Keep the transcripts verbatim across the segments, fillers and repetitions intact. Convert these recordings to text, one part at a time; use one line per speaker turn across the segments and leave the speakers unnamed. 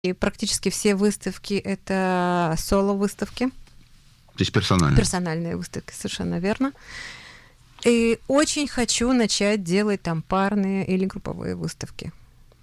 И практически все выставки — это соло-выставки.
То есть персональные?
Персональные выставки, совершенно верно. И очень хочу начать делать там парные или групповые выставки.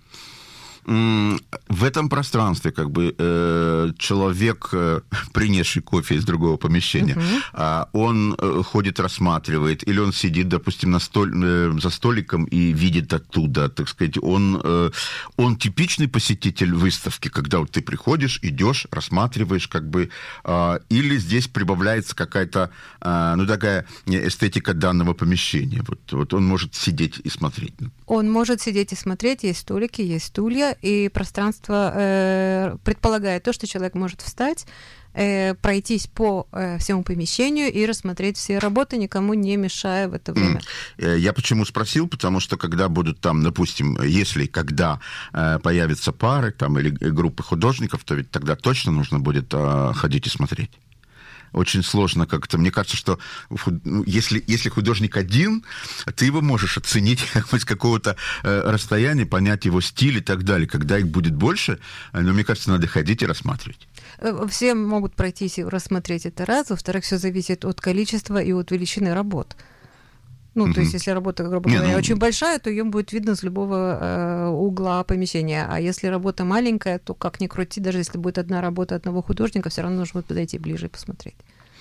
В этом пространстве как бы э, человек, э, принесший кофе из другого помещения, uh-huh. э, он э, ходит, рассматривает, или он сидит, допустим, на столь, э, за столиком и видит оттуда, так сказать, он, э, он типичный посетитель выставки, когда вот ты приходишь, идешь, рассматриваешь, как бы, э, или здесь прибавляется какая-то, э, ну, такая эстетика данного помещения. Вот, вот он может сидеть и смотреть.
Он может сидеть и смотреть, есть столики, есть стулья, и пространство э, предполагает то, что человек может встать, э, пройтись по э, всему помещению и рассмотреть все работы, никому не мешая в это время.
Я почему спросил? Потому что когда будут там, допустим, если когда э, появятся пары там, или группы художников, то ведь тогда точно нужно будет э, ходить и смотреть. Очень сложно как-то. Мне кажется, что если, если художник один, ты его можешь оценить с какого-то э, расстояния, понять его стиль и так далее. Когда их будет больше, но мне кажется, надо ходить и рассматривать.
Все могут пройтись и рассмотреть это раз. Во-вторых, все зависит от количества и от величины работ. Ну, mm-hmm. то есть, если работа, грубо говоря, ну... очень большая, то ее будет видно с любого э, угла помещения. А если работа маленькая, то как ни крути, даже если будет одна работа одного художника, все равно нужно будет подойти ближе и посмотреть.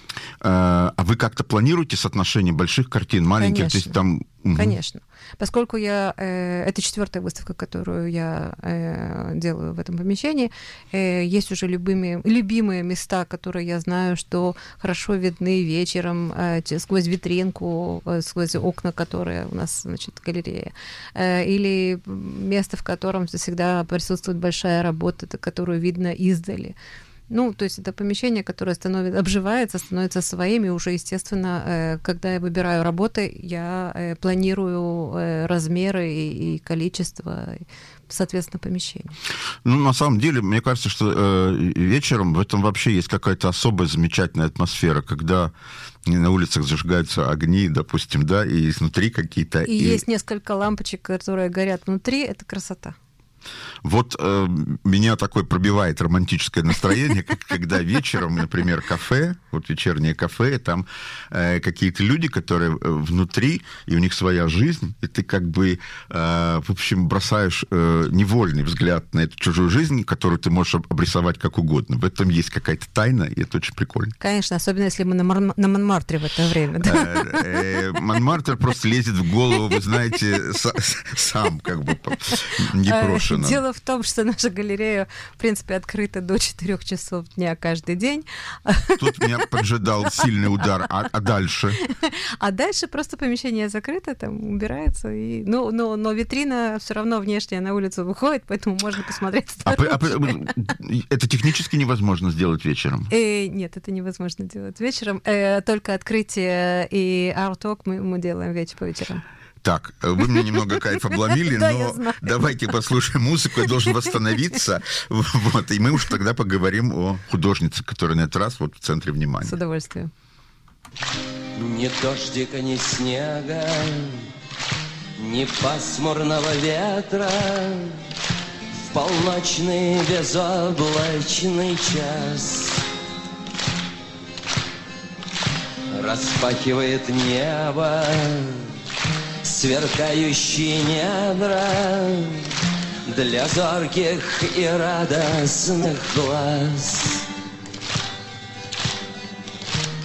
А вы как-то планируете соотношение больших картин, маленьких?
Конечно.
То есть там...
Конечно. Поскольку я... Э, это четвертая выставка, которую я э, делаю в этом помещении. Э, есть уже любимые, любимые места, которые я знаю, что хорошо видны вечером э, сквозь витринку, э, сквозь окна, которые у нас, значит, галерея. Э, или место, в котором всегда присутствует большая работа, которую видно издали. Ну, то есть это помещение, которое становится, обживается, становится своим, и уже, естественно, когда я выбираю работы, я планирую размеры и количество, соответственно, помещений.
Ну, на самом деле, мне кажется, что э, вечером в этом вообще есть какая-то особая замечательная атмосфера, когда на улицах зажигаются огни, допустим, да, и изнутри какие-то...
И, и... есть несколько лампочек, которые горят внутри, это красота.
Вот э, меня такое пробивает романтическое настроение, как, когда вечером, например, кафе, вот вечернее кафе, там э, какие-то люди, которые внутри, и у них своя жизнь, и ты как бы, э, в общем, бросаешь э, невольный взгляд на эту чужую жизнь, которую ты можешь обрисовать как угодно. В этом есть какая-то тайна, и это очень прикольно.
Конечно, особенно если мы на, Мар- на Монмартре в это время. Да?
Монмартр просто лезет в голову, вы знаете, сам как бы непрошено.
Дело в том, что наша галерея, в принципе, открыта до четырёх часов дня каждый день.
Тут меня поджидал сильный удар. А, а дальше?
А дальше просто помещение закрыто, там убирается. И... Ну, но, но витрина все равно внешняя на улицу выходит, поэтому можно посмотреть.
А, а, это технически невозможно сделать вечером?
Э, нет, это невозможно делать вечером. Э, только открытие и арт-ток мы, мы делаем вечер по вечерам.
Так, вы мне немного кайф обломили, но давайте послушаем музыку, я должен восстановиться. Вот, и мы уж тогда поговорим о художнице, которая на этот раз вот в центре внимания.
С удовольствием.
Ни дождика, ни снега, ни пасмурного ветра, в полночный безоблачный час распахивает небо сверкающие недра для зорких и радостных глаз.